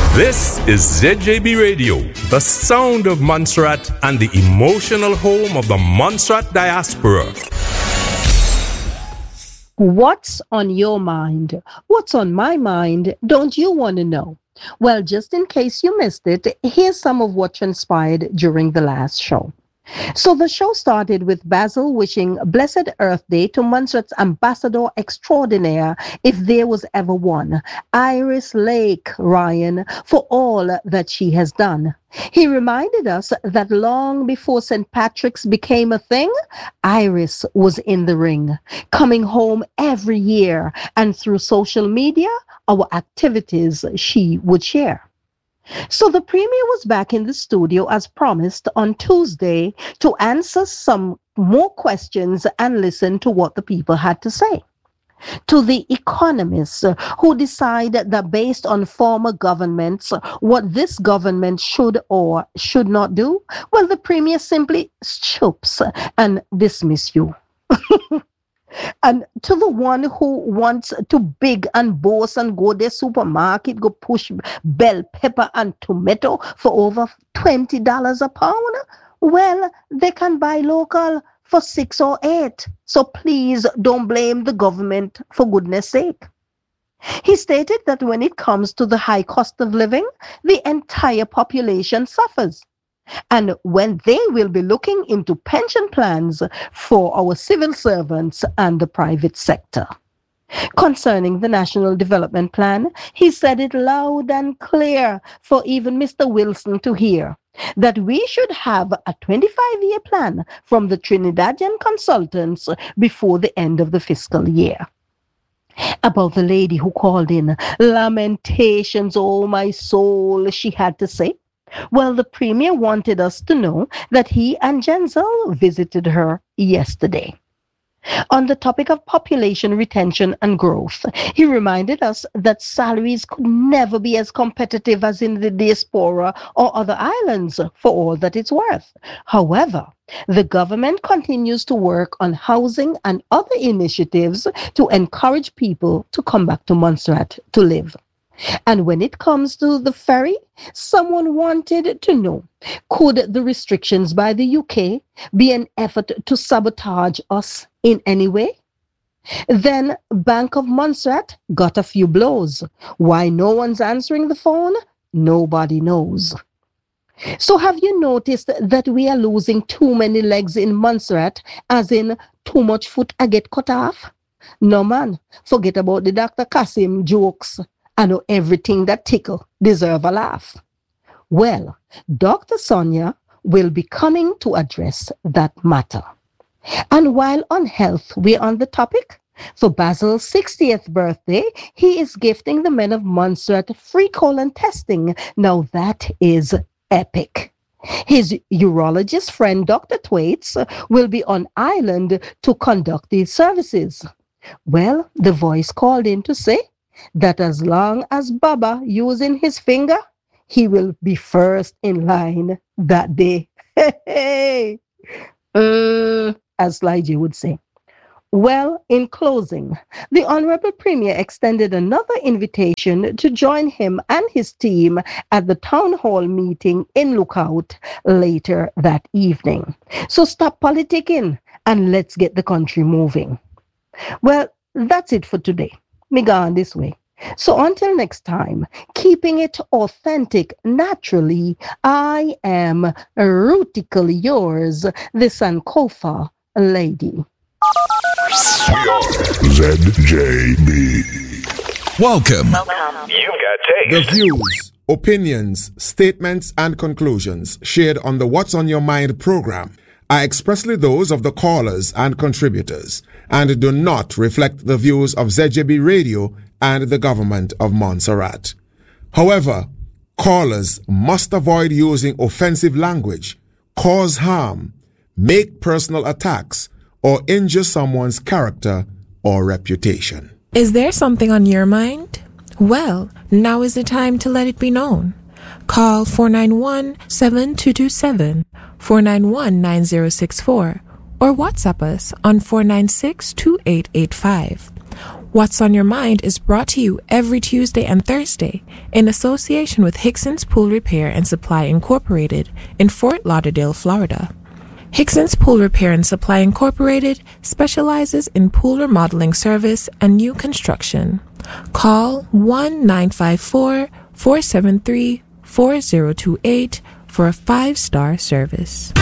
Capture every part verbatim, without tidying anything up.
This is Z J B Radio, the sound of Montserrat and the emotional home of the Montserrat diaspora. What's on your mind? What's on my mind? Don't you want to know? Well, just in case you missed it, here's some of what transpired during the last show. So the show started with Basil wishing Blessed Earth Day to Montserrat's ambassador extraordinaire, if there was ever one, Iris Lake Ryan, for all that she has done. He reminded us that long before Saint Patrick's became a thing, Iris was in the ring, coming home every year, and through social media, our activities she would share. So the Premier was back in the studio as promised on Tuesday to answer some more questions and listen to what the people had to say. To the economists who decide that based on former governments, what this government should or should not do, well, the Premier simply stoops and dismiss you. And to the one who wants to big and boast and go to the supermarket, go push bell pepper and tomato for over twenty dollars a pound, well, they can buy local for six or eight. So please don't blame the government, for goodness sake. He stated that when it comes to the high cost of living, the entire population suffers. And when they will be looking into pension plans for our civil servants and the private sector. Concerning the National Development Plan, he said it loud and clear for even Mister Wilson to hear, that we should have a twenty-five-year plan from the Trinidadian consultants before the end of the fiscal year. About the lady who called in, lamentations, oh my soul, she had to say. Well, the Premier wanted us to know that he and Genzel visited her yesterday. On the topic of population retention and growth, he reminded us that salaries could never be as competitive as in the diaspora or other islands, for all that it's worth. However, the government continues to work on housing and other initiatives to encourage people to come back to Montserrat to live. And when it comes to the ferry, someone wanted to know, could the restrictions by the U K be an effort to sabotage us in any way? Then Bank of Montserrat got a few blows. Why no one's answering the phone? Nobody knows. So have you noticed that we are losing too many legs in Montserrat, as in too much foot I get cut off? No man, forget about the Doctor Kasim jokes. I know everything that tickle deserve a laugh. Well, Doctor Sonia will be coming to address that matter. And while on health, we're on the topic. For Basil's sixtieth birthday, he is gifting the men of Montserrat free colon testing. Now that is epic. His urologist friend, Doctor Thwaites, will be on island to conduct these services. Well, the voice called in to say that as long as Baba using his finger, he will be first in line that day. Hey, uh, as Sly J would say. Well, in closing, the Honorable Premier extended another invitation to join him and his team at the town hall meeting in Lookout later that evening. So stop politicking and let's get the country moving. Well, that's it for today. Me gone this way. So until next time, keeping it authentic naturally, I am rootically yours, the Sankofa lady. We are Z J B. Welcome. Welcome. You've got taste. The views, opinions, statements, and conclusions shared on the What's on Your Mind program are expressly those of the callers and contributors and do not reflect the views of Z J B Radio and the government of Montserrat. However, callers must avoid using offensive language, cause harm, make personal attacks, or injure someone's character or reputation. Is there something on your mind? Well, now is the time to let it be known. Call four nine one, seven two two seven, four nine one, nine zero six four or WhatsApp us on four nine six, two eight eight five. What's on Your Mind is brought to you every Tuesday and Thursday in association with Hickson's Pool Repair and Supply Incorporated in Fort Lauderdale, Florida. Hickson's Pool Repair and Supply Incorporated specializes in pool remodeling service and new construction. Call one nine five four, four seven three, four zero two eight for a five-star service.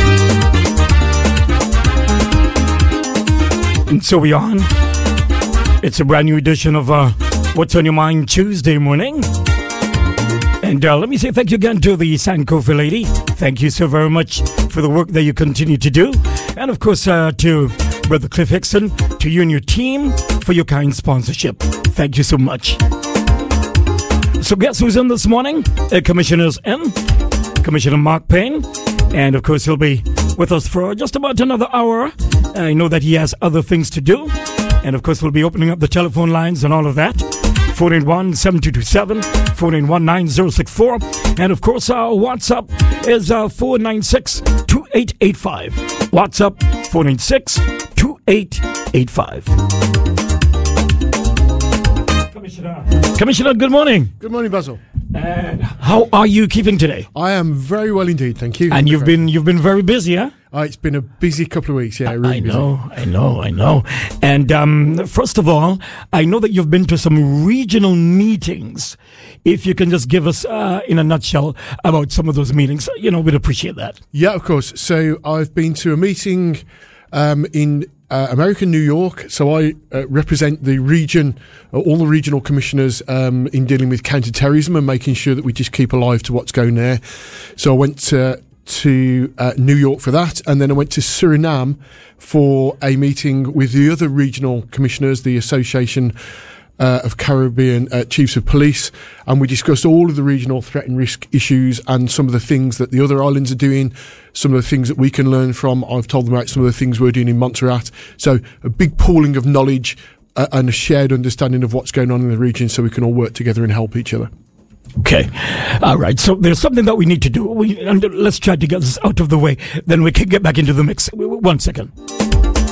And so we on. It's a brand new edition of uh, What's on Your Mind Tuesday morning. And uh, let me say thank you again to the Sankofa lady. Thank you so very much for the work that you continue to do. And of course uh, to Brother Cliff Hickson, to you and your team for your kind sponsorship. Thank you so much. So guess who's in this morning? Uh, Commissioner's in. Commissioner Mark Payne. And of course he'll be with us for just about another hour. I know that he has other things to do. And of course we'll be opening up the telephone lines and all of that. four eight one, seven two two seven, four eight one, nine zero six four. And of course our WhatsApp is uh, four nine six, two eight eight five. WhatsApp four nine six, two eight eight five. Commissioner. Commissioner, good morning. Good morning, Basil. And how are you keeping today? I am very well indeed, thank you. And you've been you've been very busy, huh? Uh, it's been a busy couple of weeks, yeah. Really I busy. know, I know, I know. And um, first of all, I know that you've been to some regional meetings. If you can just give us, uh, in a nutshell, about some of those meetings, you know, we'd appreciate that. Yeah, of course. So I've been to a meeting um, in uh, America, New York. So I uh, represent the region, uh, all the regional commissioners um, in dealing with counter-terrorism and making sure that we just keep alive to what's going there. So I went to... to uh, New York for that, and then I went to Suriname for a meeting with the other regional commissioners, the Association uh, of Caribbean uh, Chiefs of Police, and we discussed all of the regional threat and risk issues and some of the things that the other islands are doing, some of the things that we can learn from. I've told them about some of the things we're doing in Montserrat. So a big pooling of knowledge uh, and a shared understanding of what's going on in the region so we can all work together and help each other. Okay. All right. So there's something that we need to do. We, and let's try to get this out of the way. Then we can get back into the mix. One second.